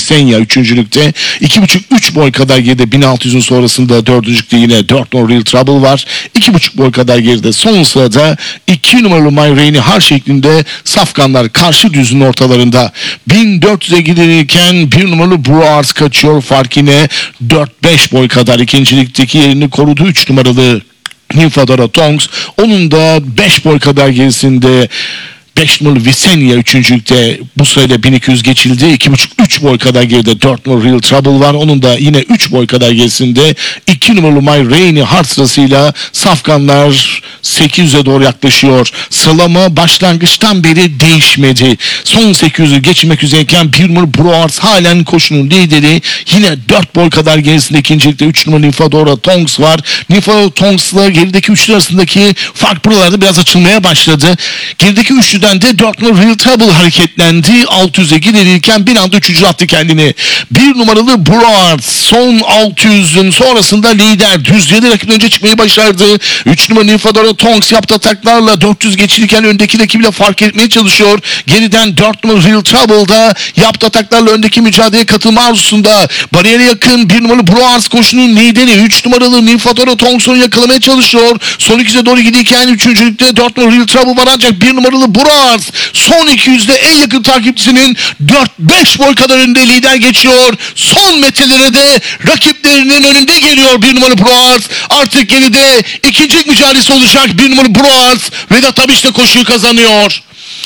Visenya 3. 2,5-3 boy kadar geride 1600'ün sonrasında 4. yine 4 numaralı Real Trouble var. 2,5 boy kadar geride son sırada 2 numaralı My Rainy Har şeklinde safkanlar karşı düzün ortalarında. 1400'e gidilirken 1 numaralı Bruars kaçıyor, fark yine 4-5 boy kadar. İkincilikteki yerini korudu 3 numaralı Nymphadora Tonks. Onun da 5 boy kadar gerisinde 5 numaralı Visenya 3.lükte bu sırayla 1200 geçildi. 2,5-3 boy kadar geride 4 numaralı Real Trouble var. Onun da yine 3 boy kadar gerisinde 2 numaralı My Rainy Heart sırasıyla safkanlar 800'e doğru yaklaşıyor. Sıralama başlangıçtan beri değişmedi. Son 800'ü geçmek üzereyken 1 numaralı Bruars halen koşunun lideri. Yine 4 boy kadar gerisinde ikincilikte 3 numaralı Nymphadora Tonks var. Nymphadora Tonks'la gerideki üçlü arasındaki fark buralarda biraz açılmaya başladı. Gerideki üçlüden de 4 numaralı Real Trouble hareketlendi. 600'e gidilirken bir anda 3. attı kendini. 1 numaralı Bruars son 600'ün sonrasında lider. Düzledi, rakip önce çıkmayı başardı. 3 numaralı Nymphadora Tonks yaptığı ataklarla 400 geçilirken öndeki rakibiyle fark etmeye çalışıyor. Geriden 4 numaralı Real Trouble'da yaptığı ataklarla öndeki mücadeleye katılma arzusunda. Bariyere yakın 1 numaralı Bruars koşunun lideri. 3 numaralı Nymphadora Tonks'u yakalamaya çalışıyor. Son 200'e doğru giderken 3.lükte 4 numaralı Real Trouble var, ancak 1 numaralı Bruars son 200'de en yakın takipçisinin 4-5 boy kadar önünde lider geçiyor. Son metrelere de rakiplerinin önünde geliyor 1 numaralı Bruars. Artık geride ikinci mücadelesi olacak 1 numaralı Bruars. Vedat Abiş de koşuyu kazanıyor.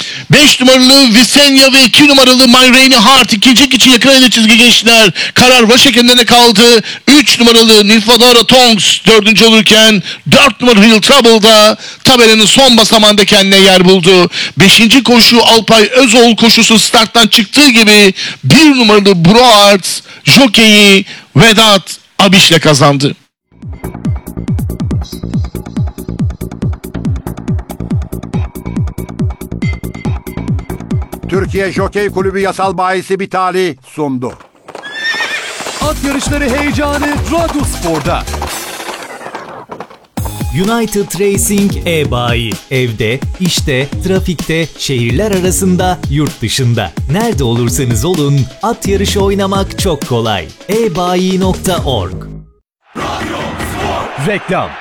5 numaralı Visenya ve 2 numaralı My Rainy Heart ikincilik için yakın ayda çizgi geçtiler. Karar baş hakemlerine kaldı. 3 numaralı Nymphadora Tonks 4. olurken 4 numaralı Real Trouble'da tabelanın son basamağında kendine yer buldu. 5. koşu Alpay Özoğlu koşusu starttan çıktığı gibi 1 numaralı Bruars jokeyi Vedat Abiş'le kazandı. Türkiye Jokey Kulübü Yasal Bayisi Bitali sundu. At yarışları heyecanı Radyo Spor'da. United Racing e-bayi. Evde, işte, trafikte, şehirler arasında, yurt dışında. Nerede olursanız olun, at yarışı oynamak çok kolay. ebayi.org. Reklam.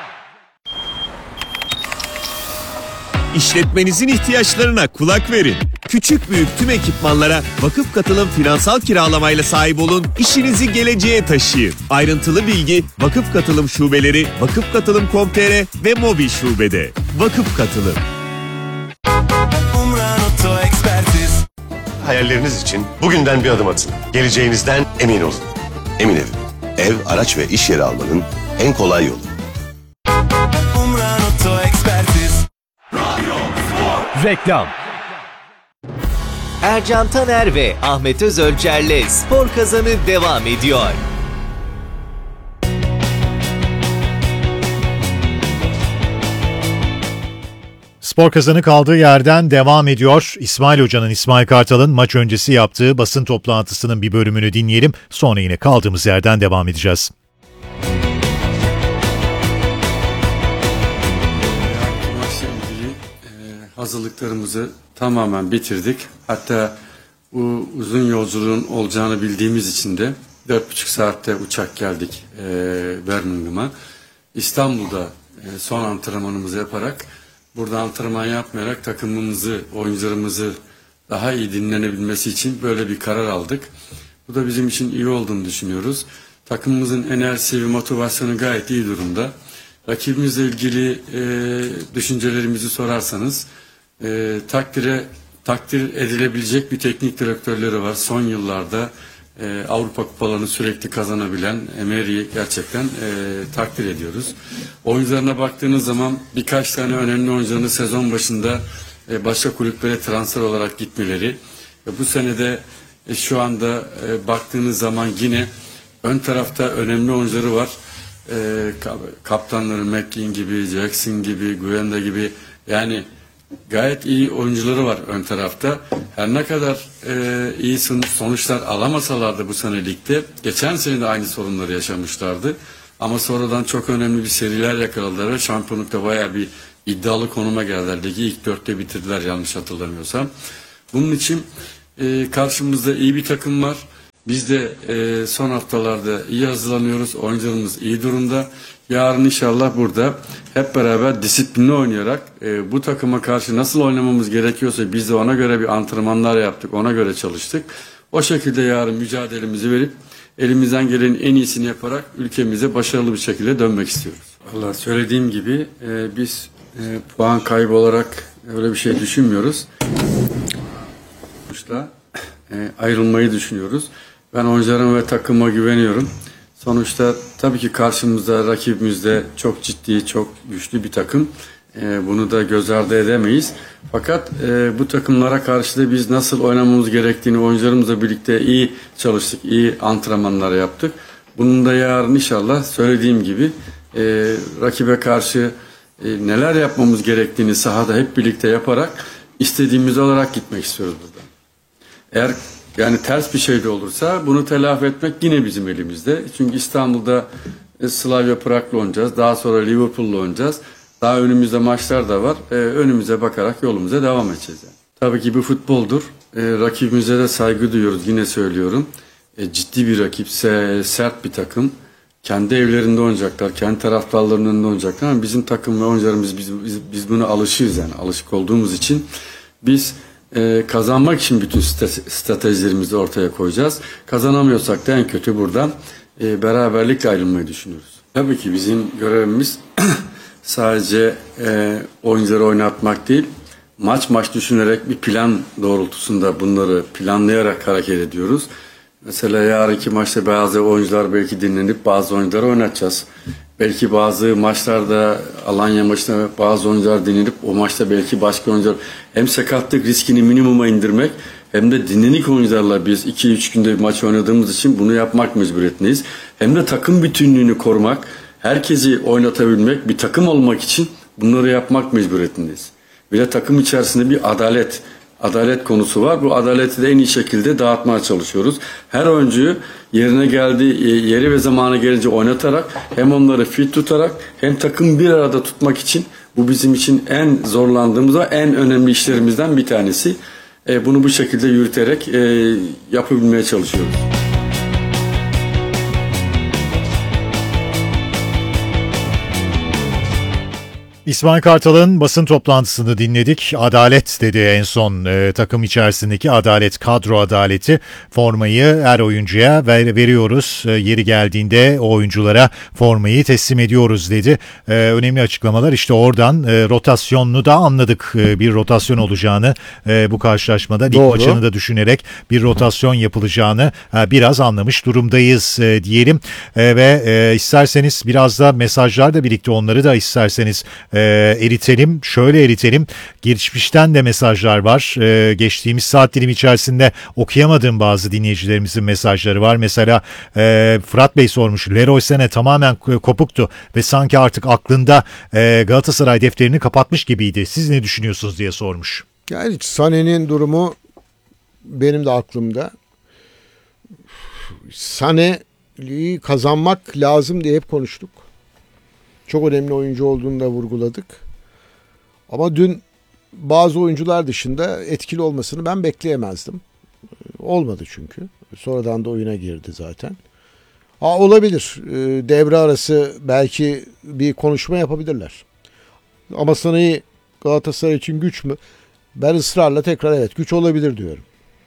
İşletmenizin ihtiyaçlarına kulak verin. Küçük büyük tüm ekipmanlara Vakıf Katılım finansal kiralamayla sahip olun, işinizi geleceğe taşıyın. Ayrıntılı bilgi Vakıf Katılım şubeleri, vakıfkatılım.com.tr ve mobil şubede. Vakıf Katılım. Hayalleriniz için bugünden bir adım atın. Geleceğinizden emin olun. Emin Ev. Ev, araç ve iş yeri almanın en kolay yolu. Reklam. Ercan Taner ve Ahmet Özölçer'le Spor Kazanı devam ediyor. Spor Kazanı kaldığı yerden devam ediyor. İsmail Kartal'ın maç öncesi yaptığı basın toplantısının bir bölümünü dinleyelim. Sonra yine kaldığımız yerden devam edeceğiz. Hazırlıklarımızı tamamen bitirdik. Hatta bu uzun yolculuğun olacağını bildiğimiz için de 4,5 saatte uçak geldik Birmingham'a. İstanbul'da son antrenmanımızı yaparak, burada antrenman yapmayarak takımımızı, oyuncularımızı daha iyi dinlenebilmesi için böyle bir karar aldık. Bu da bizim için iyi olduğunu düşünüyoruz. Takımımızın enerjisi ve motivasyonu gayet iyi durumda. Rakibimizle ilgili düşüncelerimizi sorarsanız, takdir edilebilecek bir teknik direktörleri var. Son yıllarda Avrupa kupalarını sürekli kazanabilen Emery'i gerçekten takdir ediyoruz. Oyuncularına baktığınız zaman birkaç tane önemli oyuncularını sezon başında başka kulüplere transfer olarak gitmeleri. Bu senede şu anda baktığınız zaman yine ön tarafta önemli oyuncuları var. Kaptanları McKean gibi, Jackson gibi, Guenda gibi, yani gayet iyi oyuncuları var ön tarafta. Her ne kadar iyi sonuçlar alamasalardı bu sene ligde, geçen sene de aynı sorunları yaşamışlardı. Ama sonradan çok önemli bir seriler yakaladılar ve şampiyonlukta bayağı bir iddialı konuma geldiler. Ligi ilk 4'te bitirdiler yanlış hatırlamıyorsam. Bunun için karşımızda iyi bir takım var. Biz de son haftalarda iyi hazırlanıyoruz. Oyuncularımız iyi durumda. Yarın inşallah burada hep beraber disiplinli oynayarak bu takıma karşı nasıl oynamamız gerekiyorsa biz de ona göre bir antrenmanlar yaptık. Ona göre çalıştık. O şekilde yarın mücadelemizi verip elimizden gelenin en iyisini yaparak ülkemize başarılı bir şekilde dönmek istiyoruz. Vallahi söylediğim gibi biz puan kaybı olarak öyle bir şey düşünmüyoruz. Ayrılmayı düşünüyoruz. Ben oyuncularıma ve takıma güveniyorum. Sonuçta tabii ki karşımızda, rakibimizde çok ciddi, çok güçlü bir takım. Bunu da göz ardı edemeyiz. Fakat bu takımlara karşı da biz nasıl oynamamız gerektiğini oyuncularımızla birlikte iyi çalıştık, iyi antrenmanlar yaptık. Bunun da yarın inşallah söylediğim gibi rakibe karşı neler yapmamız gerektiğini sahada hep birlikte yaparak istediğimiz olarak gitmek istiyoruz buradan. Eğer yani ters bir şey de olursa bunu telafi etmek yine bizim elimizde. Çünkü İstanbul'da Slavia Prag'la oynayacağız. Daha sonra Liverpool'la oynayacağız. Daha önümüzde maçlar da var. Önümüze bakarak yolumuza devam edeceğiz. Yani. Tabii ki bu futboldur. Rakibimize de saygı duyuyoruz. Yine söylüyorum. Ciddi bir rakip, sert bir takım. Kendi evlerinde oynayacaklar, kendi taraftarlarının önünde oynayacaklar. Ama bizim takım ve oyuncularımız biz buna alışığız yani. Alışık olduğumuz için biz kazanmak için bütün stratejilerimizi ortaya koyacağız. Kazanamıyorsak da en kötü buradan beraberlikle ayrılmayı düşünüyoruz. Tabii ki bizim görevimiz sadece oyuncuları oynatmak değil, maç düşünerek bir plan doğrultusunda bunları planlayarak hareket ediyoruz. Mesela yarınki maçta bazı oyuncular belki dinlenip bazı oyuncuları oynatacağız. Belki bazı maçlarda Alanya maçında bazı oyuncular dinlenip o maçta belki başka oyuncular hem sakatlık riskini minimuma indirmek hem de dinlenik oyuncularla biz 2-3 günde bir maç oynadığımız için bunu yapmak mecburiyetindeyiz. Hem de takım bütünlüğünü korumak, herkesi oynatabilmek, bir takım olmak için bunları yapmak mecburiyetindeyiz. Bir de takım içerisinde bir adalet konusu var. Bu adaleti de en iyi şekilde dağıtmaya çalışıyoruz. Her oyuncuyu yerine geldiği yeri ve zamanı gelince oynatarak hem onları fit tutarak hem takım bir arada tutmak için bu bizim için en zorlandığımız ve en önemli işlerimizden bir tanesi. Bunu bu şekilde yürüterek yapabilmeye çalışıyoruz. İsmail Kartal'ın basın toplantısını dinledik. Adalet dedi en son, takım içerisindeki adalet, kadro adaleti, formayı her oyuncuya veriyoruz. Yeri geldiğinde o oyunculara formayı teslim ediyoruz dedi. Önemli açıklamalar işte oradan, rotasyonunu da anladık. Bir rotasyon olacağını bu karşılaşmada lig maçını da düşünerek bir rotasyon yapılacağını biraz anlamış durumdayız diyelim. Ve isterseniz biraz da mesajlar birlikte onları da isterseniz eritelim. Şöyle eritelim. Geçmişten de mesajlar var. Geçtiğimiz saat dilimi içerisinde okuyamadığım bazı dinleyicilerimizin mesajları var. Mesela Fırat Bey sormuş. Leroy Sané tamamen kopuktu ve sanki artık aklında Galatasaray defterini kapatmış gibiydi. Siz ne düşünüyorsunuz diye sormuş. Yani Sané'nin durumu benim de aklımda. Sané'yi kazanmak lazım diye hep konuştuk. Çok önemli oyuncu olduğunu da vurguladık. Ama dün bazı oyuncular dışında etkili olmasını ben bekleyemezdim. Olmadı çünkü. Sonradan da oyuna girdi zaten. Olabilir. Devre arası belki bir konuşma yapabilirler. Ama Sané'yi Galatasaray için güç mü? Ben ısrarla tekrar evet güç olabilir diyorum.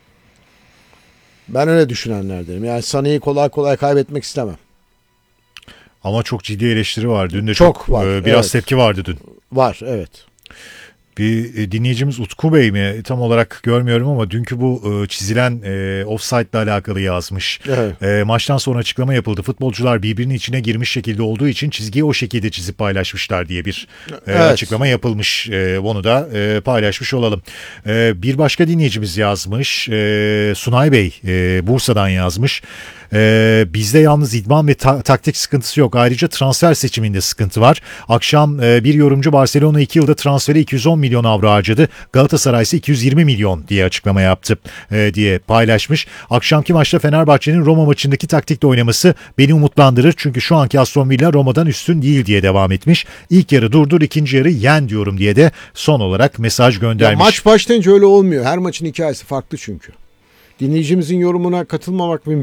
Ben öyle düşünenlerdenim. Yani Sané'yi kolay kolay kaybetmek istemem. Ama çok ciddi eleştiri var. Dün de çok var. Biraz tepki vardı dün. Var, evet. Bir dinleyicimiz Utku Bey mi? Tam olarak görmüyorum ama dünkü bu çizilen offside ile alakalı yazmış. Evet. Maçtan sonra açıklama yapıldı. Futbolcular birbirinin içine girmiş şekilde olduğu için çizgiyi o şekilde çizip paylaşmışlar diye bir açıklama yapılmış. Onu da paylaşmış olalım. Bir başka dinleyicimiz yazmış. Sunay Bey Bursa'dan yazmış. Bizde yalnız idman ve taktik sıkıntısı yok. Ayrıca transfer seçiminde sıkıntı var. Akşam bir yorumcu Barcelona 2 yılda transfere 210 milyon avro harcadı. Galatasaray ise 220 milyon diye açıklama yaptı diye paylaşmış. Akşamki maçta Fenerbahçe'nin Roma maçındaki taktikle oynaması beni umutlandırır. Çünkü şu anki Aston Villa Roma'dan üstün değil diye devam etmiş. İlk yarı durdur, ikinci yarı yen diyorum diye de son olarak mesaj göndermiş. Ya maç başlayınca öyle olmuyor. Her maçın hikayesi farklı çünkü. Dinleyicimizin yorumuna katılmamak mümkün